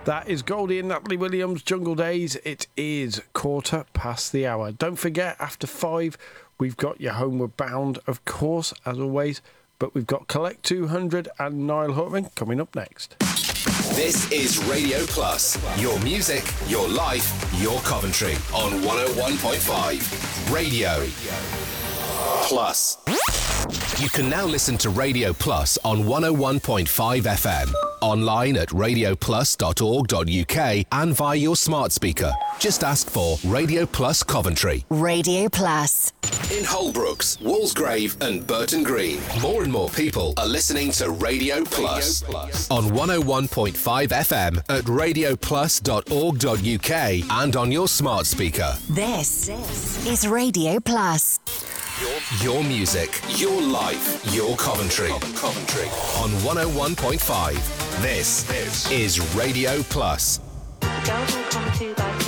That is Goldie and Natalie Williams, Jungle Days. It is 1:15. Don't forget, after 5, we've got your Homeward Bound, of course, as always. But we've got Collect 200 and Niall Horan coming up next. This is Radio Plus. Your music, your life, your Coventry on 101.5 Radio Plus. You can now listen to Radio Plus on 101.5 FM, online at radioplus.org.uk and via your smart speaker. Just ask for Radio Plus Coventry. Radio Plus. In Holbrooks, Walsgrave and Burton Green, more and more people are listening to Radio Plus on 101.5 FM at radioplus.org.uk and on your smart speaker. This is Radio Plus. Your music, your life, your Coventry. On 101.5. This is Radio Plus. The girls will come to their